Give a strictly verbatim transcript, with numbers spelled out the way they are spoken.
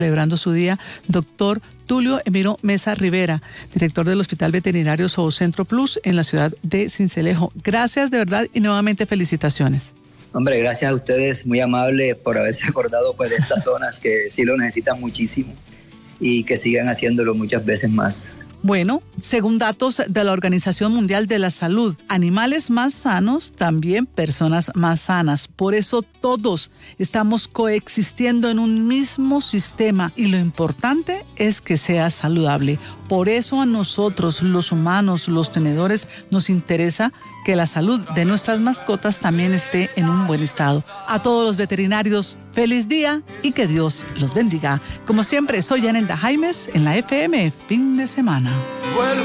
celebrando su día, doctor Tulio Emiro Mesa Rivera, director del Hospital Veterinario Zoocentro Plus en la ciudad de Sincelejo. Gracias de verdad y nuevamente felicitaciones. Hombre, gracias a ustedes, muy amables por haberse acordado pues, de estas zonas que sí lo necesitan muchísimo y que sigan haciéndolo muchas veces más. Bueno, según datos de la Organización Mundial de la Salud, animales más sanos, también personas más sanas. Por eso todos estamos coexistiendo en un mismo sistema y lo importante es que sea saludable. Por eso a nosotros, los humanos, los tenedores, nos interesa que la salud de nuestras mascotas también esté en un buen estado. A todos los veterinarios, feliz día y que Dios los bendiga. Como siempre, soy Yanelda Jaimes en la F M Fin de Semana.